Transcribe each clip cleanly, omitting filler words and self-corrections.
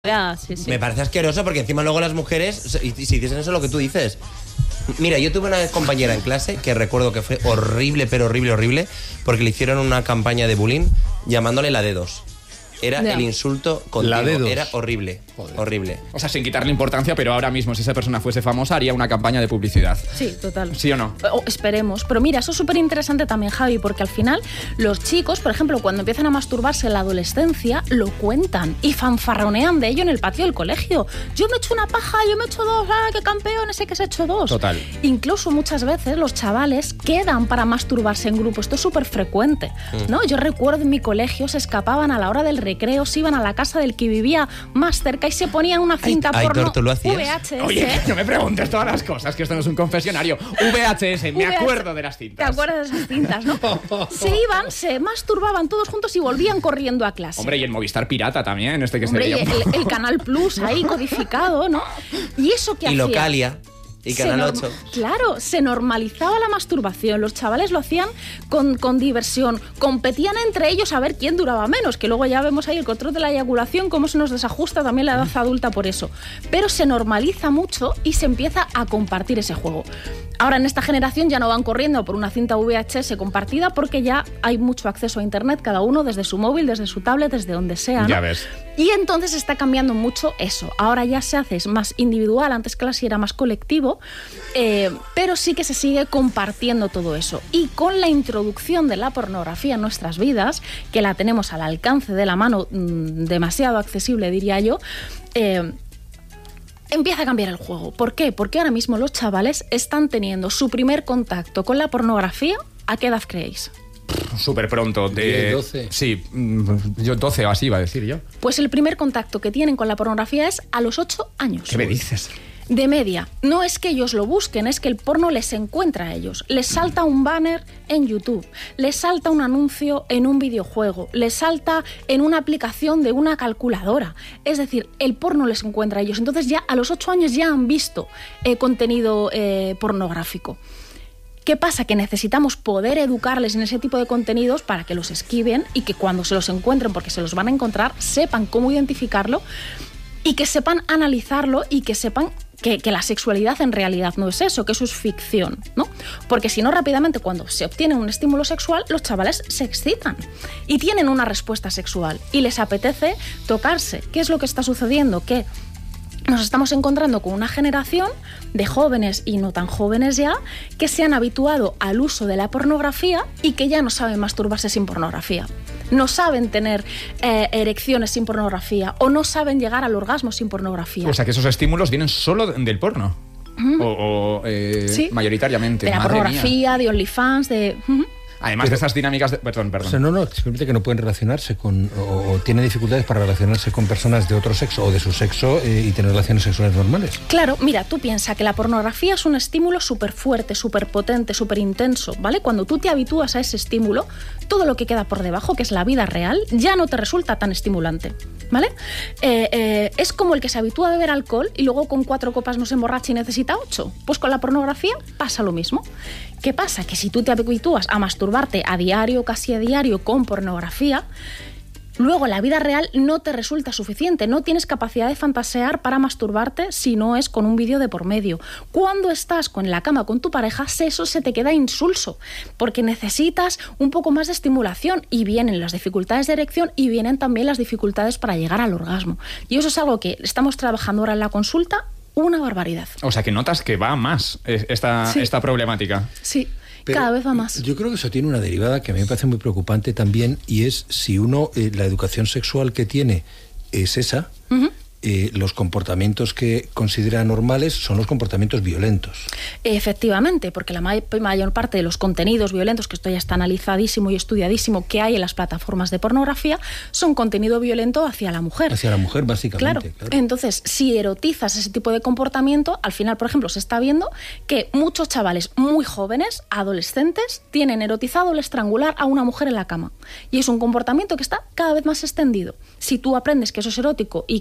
Sí. Me parece asqueroso porque encima luego las mujeres, y si dicen eso lo que tú dices. Mira, yo tuve una compañera en clase que recuerdo que fue horrible, pero horrible, porque le hicieron una campaña de bullying llamándole la dedos. Era el insulto continuo, era horrible, horrible. O sea, sin quitarle importancia, pero ahora mismo si esa persona fuese famosa haría una campaña de publicidad. Sí, total. ¿Sí o no? Esperemos. Pero mira, eso es súper interesante también, Javi, porque al final los chicos, por ejemplo, cuando empiezan a masturbarse en la adolescencia, lo cuentan y fanfarronean de ello en el patio del colegio. Yo me he hecho una paja, yo me he hecho dos, qué campeón, ese que se ha hecho dos. Total. Incluso muchas veces los chavales quedan para masturbarse en grupo. Esto es súper frecuente, ¿no? Yo recuerdo en mi colegio se escapaban a la hora del recreo, se iban a la casa del que vivía más cerca y se ponían una cinta porno ¿tú lo hacías? VHS. Oye, no me preguntes todas las cosas, que esto no es un confesionario. VHS, me acuerdo de las cintas. ¿Te acuerdas de esas cintas, no? Se iban, se masturbaban todos juntos y volvían corriendo a clase. Hombre, y el Movistar Pirata también, que Hombre, sería... y el Canal Plus ahí codificado, ¿no? ¿Y eso qué hacía? Y Localia. Y Canal 8. Claro, se normalizaba la masturbación. Los chavales lo hacían con diversión. Competían entre ellos a ver quién duraba menos, que luego ya vemos ahí el control de la eyaculación, cómo se nos desajusta también la edad adulta por eso. Pero se normaliza mucho y se empieza a compartir ese juego. Ahora en esta generación ya no van corriendo por una cinta VHS compartida porque ya hay mucho acceso a internet, cada uno desde su móvil, desde su tablet, desde donde sea, ¿no? Ya ves. Y entonces está cambiando mucho eso. Ahora ya se hace más individual, antes casi era más colectivo, pero sí que se sigue compartiendo todo eso. Y con la introducción de la pornografía en nuestras vidas, que la tenemos al alcance de la mano, demasiado accesible diría yo, empieza a cambiar el juego. ¿Por qué? Porque ahora mismo los chavales están teniendo su primer contacto con la pornografía. ¿A qué edad creéis? Súper pronto. De 12. Sí, yo 12 o así iba a decir yo. Pues el primer contacto que tienen con la pornografía es a los 8 años. ¿Qué me dices? De media. No es que ellos lo busquen, es que el porno les encuentra a ellos. Les salta un banner en YouTube, les salta un anuncio en un videojuego, les salta en una aplicación de una calculadora. Es decir, el porno les encuentra a ellos. Entonces ya a los 8 años ya han visto contenido pornográfico. ¿Qué pasa? Que necesitamos poder educarles en ese tipo de contenidos para que los esquiven y que cuando se los encuentren, porque se los van a encontrar, sepan cómo identificarlo y que sepan analizarlo y que sepan que la sexualidad en realidad no es eso, que eso es ficción, ¿no? Porque si no, rápidamente cuando se obtiene un estímulo sexual, los chavales se excitan y tienen una respuesta sexual y les apetece tocarse. ¿Qué es lo que está sucediendo? Que nos estamos encontrando con una generación de jóvenes y no tan jóvenes ya que se han habituado al uso de la pornografía y que ya no saben masturbarse sin pornografía. No saben tener erecciones sin pornografía o no saben llegar al orgasmo sin pornografía. O sea, que esos estímulos vienen solo del porno. Sí. Mayoritariamente. De la pornografía, de OnlyFans, de... Además de esas dinámicas de... Perdón. O sea, simplemente que no pueden relacionarse con... O tienen dificultades para relacionarse con personas de otro sexo o de su sexo y tener relaciones sexuales normales. Claro, mira, tú piensas que la pornografía es un estímulo súper fuerte, súper potente, súper intenso, ¿vale? Cuando tú te habitúas a ese estímulo, todo lo que queda por debajo, que es la vida real, ya no te resulta tan estimulante, ¿vale? Es como el que se habitúa a beber alcohol y luego con 4 copas no se emborracha y necesita 8. Pues con la pornografía pasa lo mismo. ¿Qué pasa? Que si tú te habitúas a masturbarte a diario, casi a diario, con pornografía, luego la vida real no te resulta suficiente, no tienes capacidad de fantasear para masturbarte si no es con un vídeo de por medio. Cuando estás en la cama con tu pareja, eso se te queda insulso, porque necesitas un poco más de estimulación y vienen las dificultades de erección y vienen también las dificultades para llegar al orgasmo. Y eso es algo que estamos trabajando ahora en la consulta. Una barbaridad. O sea, que notas que va más esta problemática. Sí, pero cada vez va más. Yo creo que eso tiene una derivada que a mí me parece muy preocupante también, y es si uno, la educación sexual que tiene es esa, los comportamientos que considera normales son los comportamientos violentos. Efectivamente, porque la mayor parte de los contenidos violentos, que esto ya está analizadísimo y estudiadísimo, que hay en las plataformas de pornografía, son contenido violento hacia la mujer. Hacia la mujer, básicamente. Claro. Entonces, si erotizas ese tipo de comportamiento, al final, por ejemplo, se está viendo que muchos chavales muy jóvenes, adolescentes, tienen erotizado el estrangular a una mujer en la cama. Y es un comportamiento que está cada vez más extendido. Si tú aprendes que eso es erótico y que eso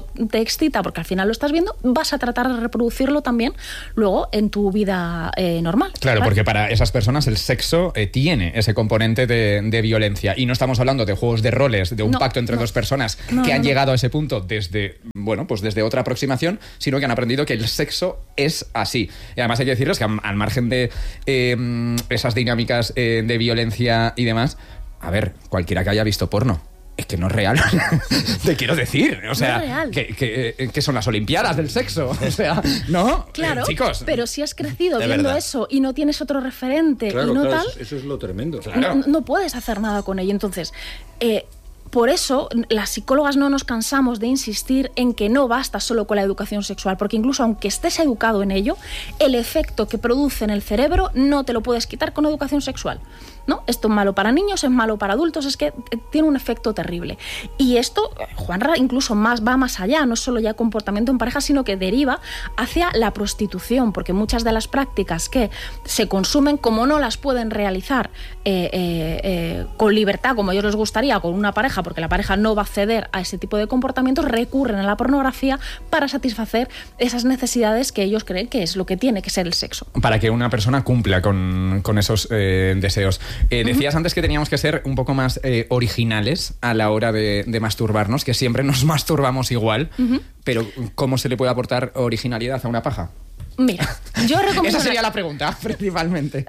eso te excita porque al final lo estás viendo, vas a tratar de reproducirlo también luego en tu vida normal. Claro, ¿vale? porque para esas personas el sexo tiene ese componente de violencia. Y no estamos hablando de juegos de roles, de un pacto entre dos personas que han llegado a ese punto desde otra aproximación, sino que han aprendido que el sexo es así. Y además hay que decirles que al margen de esas dinámicas de violencia y demás, a ver, cualquiera que haya visto porno, es que no es real. Te quiero decir, o sea, no es real. que son las Olimpiadas del sexo, o sea, ¿no? Claro, chicos. pero si has crecido De viendo verdad. eso y no tienes otro referente Claro, y no claro, tal, eso es lo tremendo. Claro. no puedes hacer nada con ello. Entonces, por eso las psicólogas no nos cansamos de insistir en que no basta solo con la educación sexual, porque incluso aunque estés educado en ello, el efecto que produce en el cerebro no te lo puedes quitar con educación sexual, ¿no? Esto es malo para niños, es malo para adultos, es que tiene un efecto terrible. Y esto, Juanra, incluso va más allá, no solo ya comportamiento en pareja, sino que deriva hacia la prostitución, porque muchas de las prácticas que se consumen, como no las pueden realizar con libertad, como a ellos les gustaría, con una pareja, porque la pareja no va a ceder a ese tipo de comportamientos, recurren a la pornografía para satisfacer esas necesidades que ellos creen que es lo que tiene que ser el sexo. Para que una persona cumpla con esos deseos. Decías antes que teníamos que ser un poco más originales a la hora de masturbarnos, que siempre nos masturbamos igual, pero ¿cómo se le puede aportar originalidad a una paja? Mira, yo recomiendo... Esa sería la pregunta, principalmente.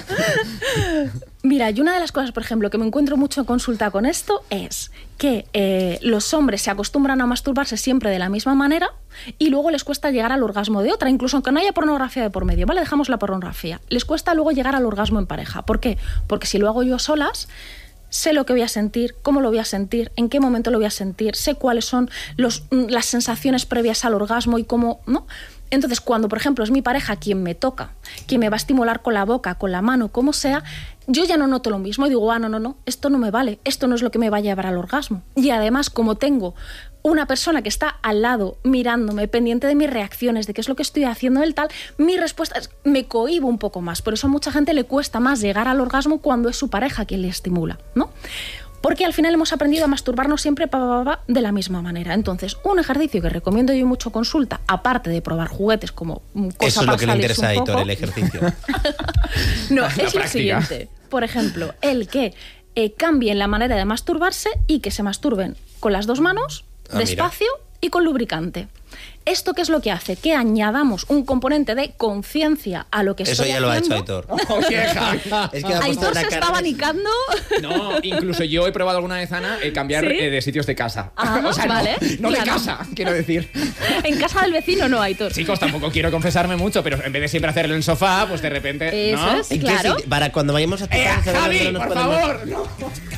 Mira, y una de las cosas, por ejemplo, que me encuentro mucho en consulta con esto es que los hombres se acostumbran a masturbarse siempre de la misma manera y luego les cuesta llegar al orgasmo de otra, incluso aunque no haya pornografía de por medio, ¿vale? Dejamos la pornografía. Les cuesta luego llegar al orgasmo en pareja. ¿Por qué? Porque si lo hago yo a solas, sé lo que voy a sentir, cómo lo voy a sentir, en qué momento lo voy a sentir, sé cuáles son las sensaciones previas al orgasmo y cómo, ¿no? Entonces, cuando, por ejemplo, es mi pareja quien me toca, quien me va a estimular con la boca, con la mano, como sea, yo ya no noto lo mismo y digo, no, esto no me vale, esto no es lo que me va a llevar al orgasmo. Y además, como tengo una persona que está al lado mirándome, pendiente de mis reacciones, de qué es lo que estoy haciendo del tal, mi respuesta es, me cohíbo un poco más. Por eso a mucha gente le cuesta más llegar al orgasmo cuando es su pareja quien le estimula, ¿no? Porque al final hemos aprendido a masturbarnos siempre de la misma manera. Entonces, un ejercicio que recomiendo yo mucho consulta, aparte de probar juguetes como cosa Eso es lo que le para interesa a salirse un Aitor, poco. el ejercicio. No, La es lo práctica. siguiente. Por ejemplo, el que cambien la manera de masturbarse y que se masturben con las dos manos, Ah, despacio y con lubricante. ¿Esto qué es lo que hace? Que añadamos un componente de conciencia a lo que Eso estoy ya lo ha hecho haciendo. Aitor. Oye, Es que me ha puesto Aitor una se cara está de- abanicando. no, incluso yo he probado alguna vez, Ana, cambiar ¿Sí? de sitios de casa. Ah, o sea, vale, no de claro. casa, quiero decir. En casa del vecino no, Aitor. Chicos, tampoco quiero confesarme mucho, pero en vez de siempre hacerlo en el sofá, pues de repente... Eso ¿no? es. ¿En qué Claro. sitio? Para cuando vayamos a tu casa, ¿sabes Javi, dónde nos por podemos- favor! No.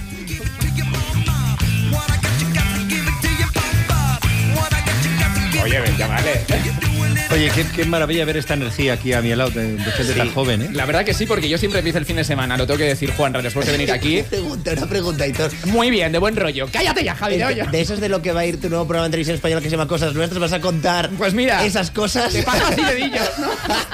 Oye, ya vale. Oye, qué maravilla ver esta energía aquí a mi lado de gente tan joven, ¿eh? La verdad que sí, porque yo siempre empiezo el fin de semana, lo tengo que decir, Juanra, después de venir aquí. Una pregunta, Aitor. Muy bien, de buen rollo. ¡Cállate ya, Javi! De eso es de lo que va a ir tu nuevo programa de televisión española que se llama Cosas Nuestras. ¿Vas a contar Pues mira, esas cosas? te paso así dedillos, ¿no?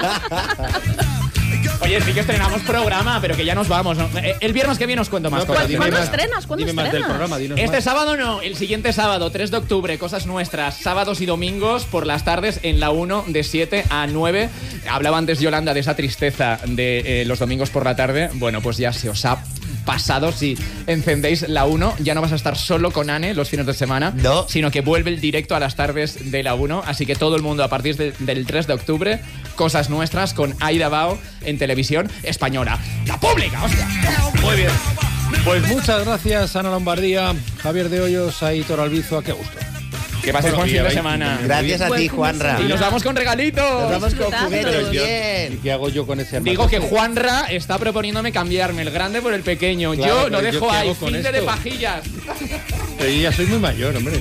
Oye, sí que estrenamos programa, pero que ya nos vamos, ¿no? El viernes que viene os cuento más No, pero cosas. dime ¿Cuándo más- estrenas? ¿Cuándo dime más del estrenas? programa, dinos Este más. sábado no, el siguiente sábado, 3 de octubre, Cosas Nuestras, sábados y domingos por las tardes en la 1 de 7 a 9. Hablaba antes Yolanda de esa tristeza de los domingos por la tarde. Bueno, pues ya se os ha pasado. Si encendéis la 1, ya no vas a estar solo con Ane los fines de semana, No. sino que vuelve el directo a las tardes de la 1. Así que todo el mundo a partir del 3 de octubre, Cosas Nuestras con Aida Bao en televisión española. ¡La pública, hostia! Muy bien. Pues muchas gracias, Ana Lombardía, Javier de Hoyos, Aitor Albizu, qué gusto. Que pases Bueno, buen y fin de ahí- semana. Gracias a Buen ti, fin de Juanra. semana. Y nos vamos con regalitos. Nos vamos con Disfrutadlos. juguetes, ¿Y bien. qué hago yo con ese armario? Digo que Juanra está proponiéndome cambiarme el grande por el pequeño. Claro, Yo lo pero ¿yo dejo qué ahí, hago con fin de esto? pajillas. Pero yo ya soy muy mayor, hombre.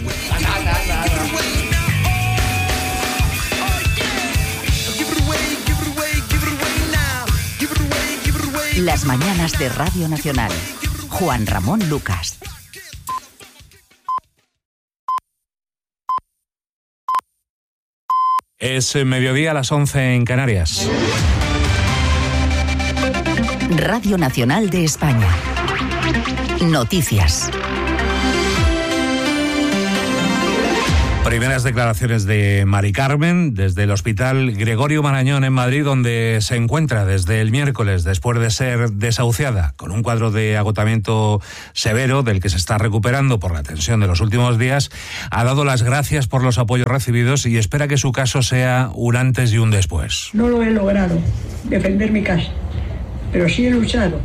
Las mañanas de Radio Nacional. Juan Ramón Lucas. Es mediodía a las 11 en Canarias. Radio Nacional de España. Noticias. Primeras declaraciones de Mari Carmen desde el Hospital Gregorio Marañón en Madrid, donde se encuentra desde el miércoles después de ser desahuciada con un cuadro de agotamiento severo del que se está recuperando por la tensión de los últimos días. Ha dado las gracias por los apoyos recibidos y espera que su caso sea un antes y un después. No lo he logrado, defender mi casa, pero sí he luchado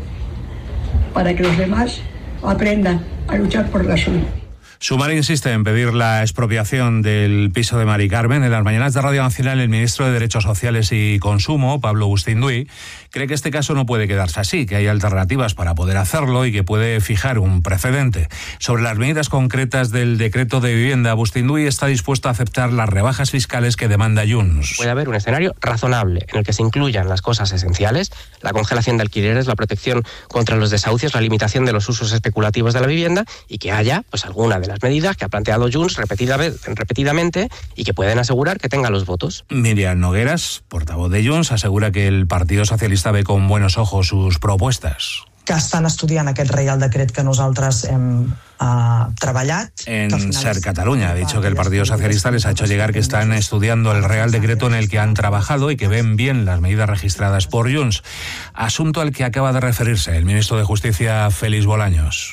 para que los demás aprendan a luchar por la suya. Sumar insiste en pedir la expropiación del piso de Mari Carmen. En las mañanas de Radio Nacional, el ministro de Derechos Sociales y Consumo, Pablo Bustinduy, cree que este caso no puede quedarse así, que hay alternativas para poder hacerlo y que puede fijar un precedente. Sobre las medidas concretas del decreto de vivienda, Bustinduy está dispuesto a aceptar las rebajas fiscales que demanda Junts. Puede haber un escenario razonable en el que se incluyan las cosas esenciales, la congelación de alquileres, la protección contra los desahucios, la limitación de los usos especulativos de la vivienda, y que haya pues alguna de las medidas que ha planteado Junts repetidamente y que pueden asegurar que tenga los votos. Miriam Nogueras, portavoz de Junts, asegura que el Partido Socialista ve con buenos ojos sus propuestas. Que estan estudiant aquest Reial Decret que nosaltres hem treballat. En Ser Catalunya ha dicho que el Partido Socialista les ha hecho llegar que están estudiando el Real Decreto en el que han trabajado y que ven bien las medidas registradas por Junts. Asunto al que acaba de referirse el ministro de Justicia, Félix Bolaños.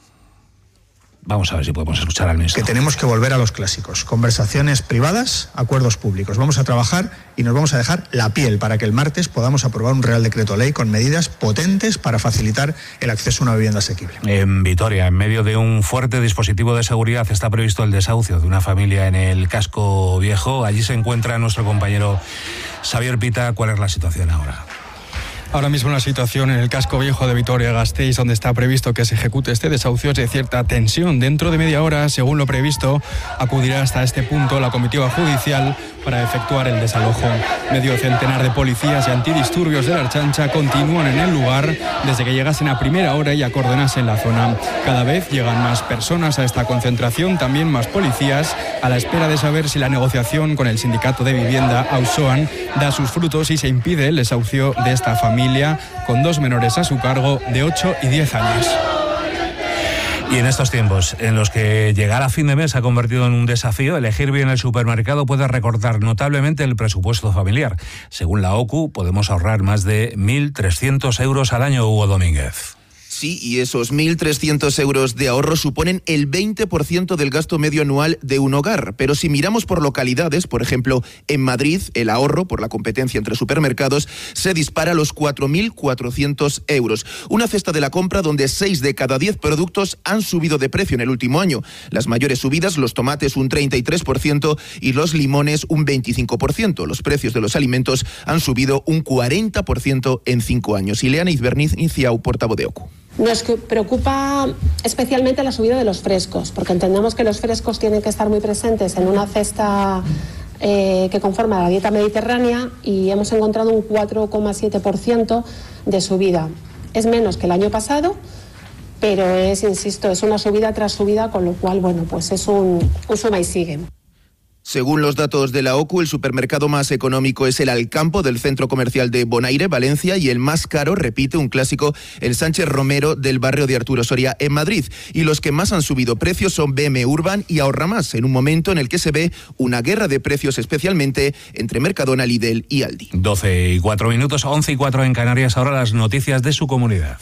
Vamos a ver si podemos escuchar al ministro. Que tenemos que volver a los clásicos. Conversaciones privadas, acuerdos públicos. Vamos a trabajar y nos vamos a dejar la piel para que el martes podamos aprobar un Real Decreto Ley con medidas potentes para facilitar el acceso a una vivienda asequible. En Vitoria, en medio de un fuerte dispositivo de seguridad, está previsto el desahucio de una familia en el Casco Viejo. Allí se encuentra nuestro compañero Xavier Pita. ¿Cuál es la situación ahora? Ahora mismo la situación en el Casco Viejo de Vitoria-Gasteiz, donde está previsto que se ejecute este desahucio, es de cierta tensión. Dentro de media hora, según lo previsto, acudirá hasta este punto la comitiva judicial para efectuar el desalojo. Medio centenar de policías y antidisturbios de la Ertzaintza continúan en el lugar desde que llegasen a primera hora y acordonasen la zona. Cada vez llegan más personas a esta concentración, también más policías, a la espera de saber si la negociación con el sindicato de vivienda Auzoan da sus frutos y se impide el desahucio de esta familia con dos menores a su cargo de 8 y 10 años. Y en estos tiempos en los que llegar a fin de mes se ha convertido en un desafío, elegir bien el supermercado puede recortar notablemente el presupuesto familiar. Según la OCU, podemos ahorrar más de 1.300 euros al año, Hugo Domínguez. Sí, y esos 1.300 euros de ahorro suponen el 20% del gasto medio anual de un hogar. Pero si miramos por localidades, por ejemplo, en Madrid, el ahorro por la competencia entre supermercados se dispara a los 4.400 euros. Una cesta de la compra donde 6 de cada 10 productos han subido de precio en el último año. Las mayores subidas, los tomates un 33% y los limones un 25%. Los precios de los alimentos han subido un 40% en 5 años. Ileana Izberniz Inciau, portavoz de OCU. Nos preocupa especialmente la subida de los frescos, porque entendemos que los frescos tienen que estar muy presentes en una cesta que conforma la dieta mediterránea, y hemos encontrado un 4,7% de subida. Es menos que el año pasado, pero insisto, es una subida tras subida, con lo cual, bueno, pues es un suma y sigue. Según los datos de la OCU, el supermercado más económico es el Alcampo del centro comercial de Bonaire, Valencia, y el más caro, repite un clásico, el Sánchez Romero del barrio de Arturo Soria en Madrid. Y los que más han subido precios son BM Urban y Ahorra Más, en un momento en el que se ve una guerra de precios, especialmente entre Mercadona, Lidl y Aldi. 12:04, 11:04 en Canarias. Ahora las noticias de su comunidad.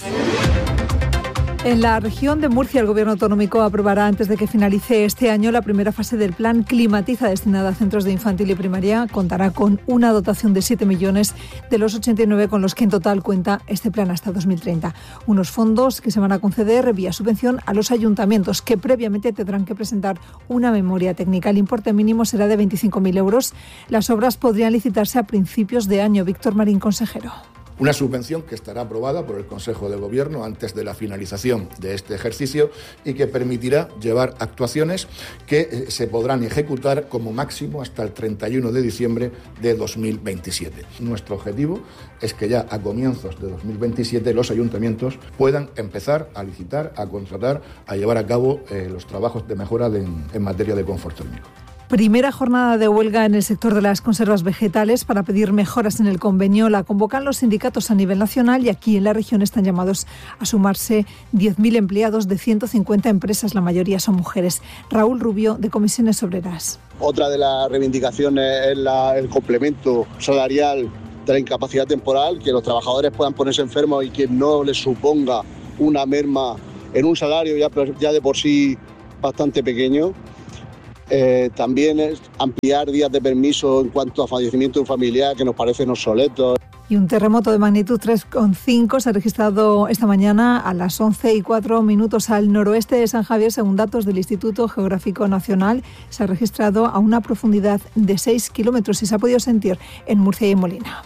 En la región de Murcia, el Gobierno autonómico aprobará antes de que finalice este año la primera fase del plan Climatiza destinada a centros de infantil y primaria. Contará con una dotación de 7 millones de los 89 con los que en total cuenta este plan hasta 2030. Unos fondos que se van a conceder vía subvención a los ayuntamientos, que previamente tendrán que presentar una memoria técnica. El importe mínimo será de 25.000 euros. Las obras podrían licitarse a principios de año. Víctor Marín, consejero. Una subvención que estará aprobada por el Consejo de Gobierno antes de la finalización de este ejercicio y que permitirá llevar actuaciones que se podrán ejecutar como máximo hasta el 31 de diciembre de 2027. Nuestro objetivo es que ya a comienzos de 2027 los ayuntamientos puedan empezar a licitar, a contratar, a llevar a cabo los trabajos de mejora en materia de confort térmico. Primera jornada de huelga en el sector de las conservas vegetales para pedir mejoras en el convenio. La convocan los sindicatos a nivel nacional y aquí en la región están llamados a sumarse 10.000 empleados de 150 empresas, la mayoría son mujeres. Raúl Rubio, de Comisiones Obreras. Otra de las reivindicaciones es el complemento salarial de la incapacidad temporal, que los trabajadores puedan ponerse enfermos y que no les suponga una merma en un salario ya de por sí bastante pequeño. También es ampliar días de permiso en cuanto a fallecimiento de un familiar, que nos parecen obsoletos. Y un terremoto de magnitud 3,5 se ha registrado esta mañana a las 11:04 al noroeste de San Javier, según datos del Instituto Geográfico Nacional. Se ha registrado a una profundidad de 6 kilómetros y se ha podido sentir en Murcia y en Molina.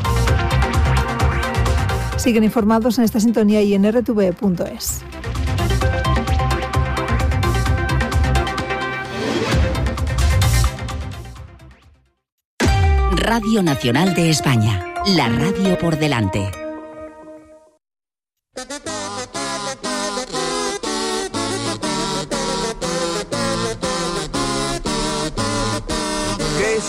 Siguen informados en esta sintonía y en rtv.es. Radio Nacional de España, la radio por delante.